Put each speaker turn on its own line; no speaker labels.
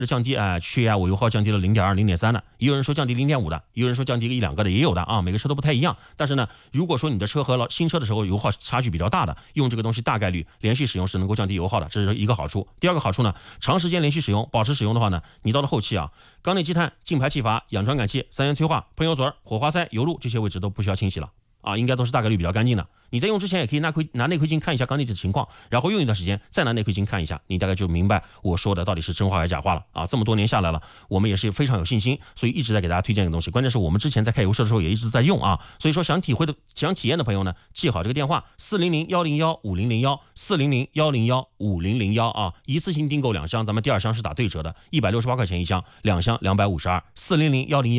降低血压我油耗降低了0.2、0.3的，也有人说降低0.5的，也有人说降低个1-2个的，也有的啊，每个车都不太一样。但是呢，如果说你的车和新车的时候油耗差距比较大的，用这个东西大概率连续使用是能够降低油耗的，这是一个好处。第二个好处呢，长时间连续使用、保持使用的话呢，你到了后期啊，缸内积碳、进排气阀、氧传感器、三元催化、喷油嘴、火花塞、油路这些位置都不需要清洗了啊，应该都是大概率比较干净的。你在用之前也可以拿内窥镜看一下缸内的情况，然后用一段时间再拿内窥镜看一下，你大概就明白我说的到底是真话还是假话了啊！这么多年下来了，我们也是非常有信心，所以一直在给大家推荐这个东西。关键是我们之前在开油车的时候也一直都在用啊，所以说想体验的朋友呢，记好这个电话400-101-5001，400-101-5001啊，一次性订购2箱，咱们第2箱是打对折的，168块钱一箱，2箱252，400-101